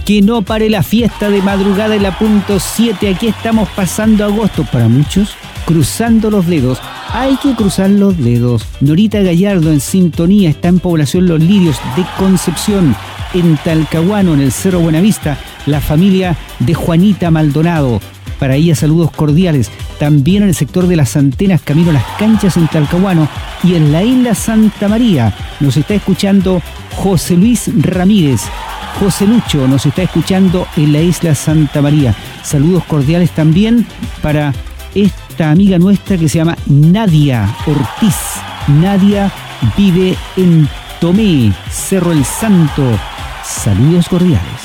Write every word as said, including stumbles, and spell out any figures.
Que no pare la fiesta de madrugada en la punto siete. Aquí estamos pasando agosto. Para muchos, cruzando los dedos. Hay que cruzar los dedos. Norita Gallardo en sintonía. Está en Población Los Lirios de Concepción. En Talcahuano, en el Cerro Buenavista, la familia de Juanita Maldonado. Para ella, saludos cordiales. También en el sector de las Antenas, camino a las canchas en Talcahuano. Y en la isla Santa María nos está escuchando José Luis Ramírez. José Lucho nos está escuchando en la isla Santa María. Saludos cordiales también para esta amiga nuestra que se llama Nadia Ortiz. Nadia vive en Tomé, Cerro El Santo. Saludos cordiales.